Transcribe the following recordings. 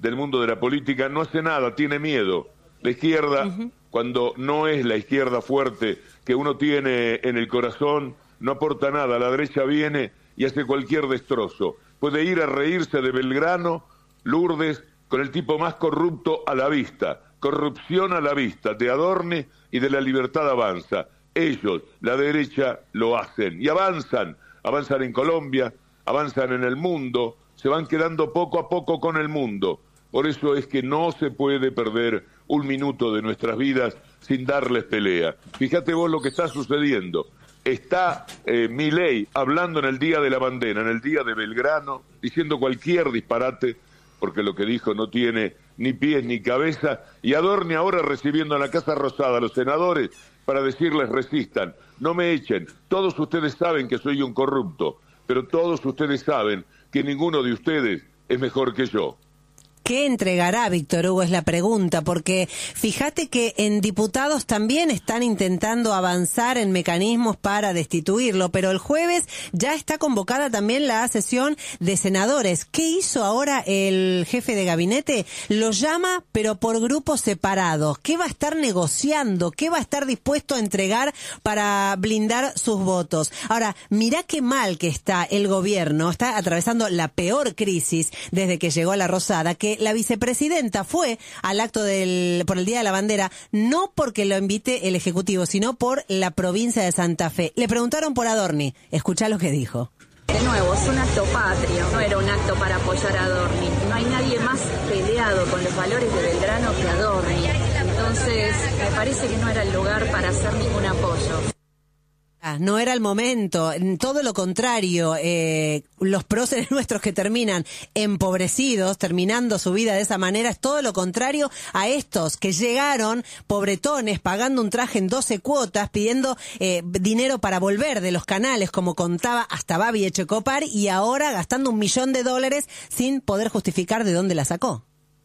del mundo de la política no hace nada, tiene miedo. La izquierda, cuando no es la izquierda fuerte que uno tiene en el corazón, no aporta nada. La derecha viene y hace cualquier destrozo. Puede ir a reírse de Belgrano, Lourdes, con el tipo más corrupto a la vista. Corrupción a la vista, de Adorni y de La Libertad Avanza. Ellos, la derecha, lo hacen y avanzan en Colombia, avanzan en el mundo, se van quedando poco a poco con el mundo. Por eso es que no se puede perder un minuto de nuestras vidas sin darles pelea. Fíjate vos lo que está sucediendo. Está Milei hablando en el Día de la Bandera, en el Día de Belgrano, diciendo cualquier disparate, porque lo que dijo no tiene ni pies ni cabeza, y Adorni ahora recibiendo en la Casa Rosada a los senadores para decirles resistan, no me echen, todos ustedes saben que soy un corrupto, pero todos ustedes saben que ninguno de ustedes es mejor que yo. ¿Qué entregará Víctor Hugo? Es la pregunta, porque fíjate que en diputados también están intentando avanzar en mecanismos para destituirlo, pero el jueves ya está convocada también la sesión de senadores. ¿Qué hizo ahora el jefe de gabinete? Lo llama, pero por grupos separados. ¿Qué va a estar negociando? ¿Qué va a estar dispuesto a entregar para blindar sus votos? Ahora, mirá qué mal que está el gobierno. Está atravesando la peor crisis desde que llegó a la Rosada, que la vicepresidenta fue al acto por el Día de la Bandera, no porque lo invite el Ejecutivo, sino por la provincia de Santa Fe. Le preguntaron por Adorni. Escuchá lo que dijo. De nuevo, es un acto patrio, no era un acto para apoyar a Adorni. No hay nadie más peleado con los valores de Belgrano que Adorni. Entonces, me parece que no era el lugar para hacer ningún apoyo. No era el momento, todo lo contrario, los próceres nuestros que terminan empobrecidos, terminando su vida de esa manera, es todo lo contrario a estos que llegaron pobretones, pagando un traje en 12 cuotas, pidiendo dinero para volver de los canales, como contaba hasta Babi Echecopar, y ahora gastando $1 millón sin poder justificar de dónde la sacó.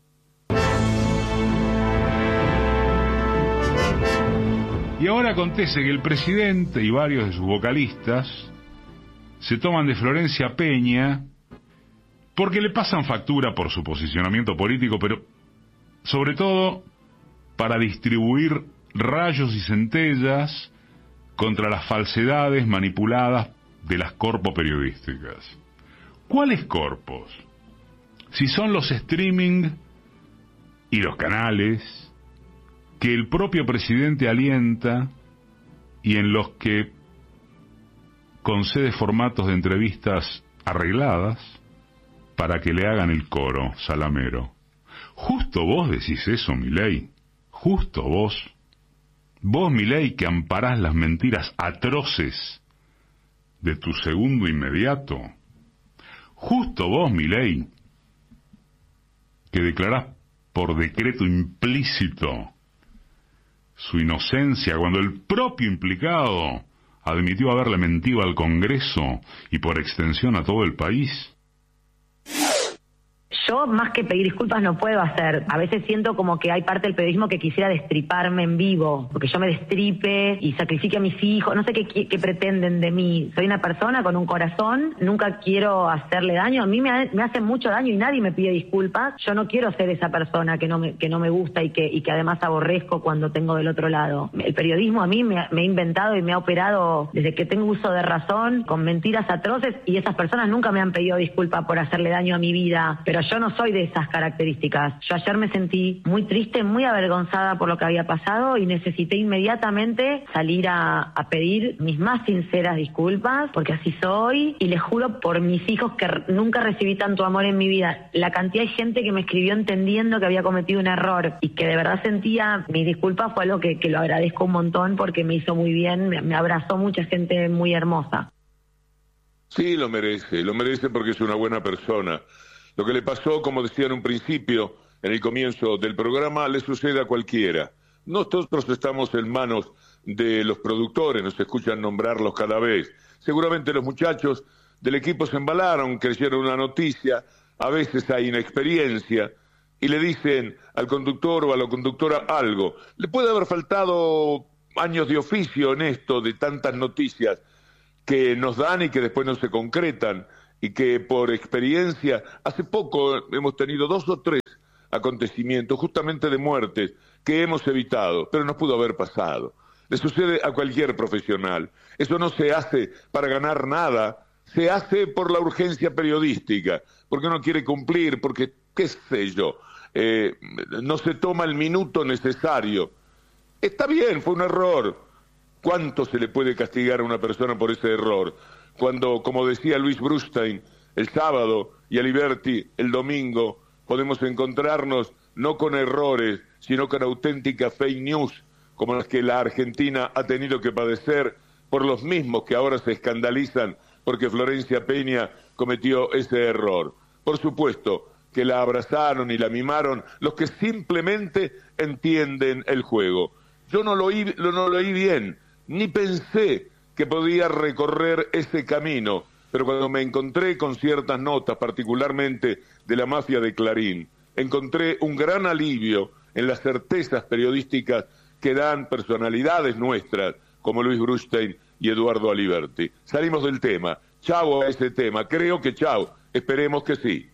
Y ahora acontece que el presidente y varios de sus vocalistas se toman de Florencia Peña porque le pasan factura por su posicionamiento político, pero sobre todo para distribuir rayos y centellas contra las falsedades manipuladas de las corpos periodísticas. ¿Cuáles corpos? Si son los streaming y los canales que el propio presidente alienta y en los que concede formatos de entrevistas arregladas para que le hagan el coro salamero. Justo vos decís eso, Milei. Justo vos. Vos, Milei, que amparás las mentiras atroces de tu segundo inmediato. Justo vos, Milei, que declarás por decreto implícito su inocencia cuando el propio implicado admitió haberle mentido al Congreso y por extensión a todo el país. Yo, más que pedir disculpas, no puedo hacer. A veces siento como que hay parte del periodismo que quisiera destriparme en vivo, porque yo me destripe y sacrifique a mis hijos. No sé qué pretenden de mí. Soy una persona con un corazón, nunca quiero hacerle daño. A mí me hacen mucho daño y nadie me pide disculpas. Yo no quiero ser esa persona que no me gusta y que además aborrezco cuando tengo del otro lado. El periodismo a mí me ha inventado y me ha operado desde que tengo uso de razón, con mentiras atroces, y esas personas nunca me han pedido disculpas por hacerle daño a mi vida. Pero yo no soy de esas características. Yo ayer me sentí muy triste, muy avergonzada por lo que había pasado y necesité inmediatamente salir a pedir mis más sinceras disculpas, porque así soy, y les juro por mis hijos que nunca recibí tanto amor en mi vida. La cantidad de gente que me escribió entendiendo que había cometido un error y que de verdad sentía mis disculpas fue algo que lo agradezco un montón porque me hizo muy bien, me abrazó mucha gente muy hermosa. Sí, lo merece porque es una buena persona. Lo que le pasó, como decía en un principio, en el comienzo del programa, le sucede a cualquiera. Nosotros estamos en manos de los productores, nos escuchan nombrarlos cada vez. Seguramente los muchachos del equipo se embalaron, creyeron una noticia, a veces hay inexperiencia, y le dicen al conductor o a la conductora algo. Le puede haber faltado años de oficio en esto, de tantas noticias que nos dan y que después no se concretan, y que por experiencia, hace poco hemos tenido 2 o 3 acontecimientos, justamente de muertes que hemos evitado, pero no pudo haber pasado. Le sucede a cualquier profesional. Eso no se hace para ganar nada, se hace por la urgencia periodística, porque uno quiere cumplir, porque, qué sé yo, no se toma el minuto necesario. Está bien, fue un error. ¿Cuánto se le puede castigar a una persona por ese error? Cuando, como decía Luis Brustein, el sábado y Aliberti el domingo, podemos encontrarnos no con errores, sino con auténticas fake news, como las que la Argentina ha tenido que padecer por los mismos que ahora se escandalizan porque Florencia Peña cometió ese error. Por supuesto que la abrazaron y la mimaron los que simplemente entienden el juego. Yo no lo oí bien, ni pensé que podía recorrer ese camino, pero cuando me encontré con ciertas notas, particularmente de la mafia de Clarín, encontré un gran alivio en las certezas periodísticas que dan personalidades nuestras, como Luis Brustein y Eduardo Aliberti. Salimos del tema. Chau a ese tema. Creo que chau. Esperemos que sí.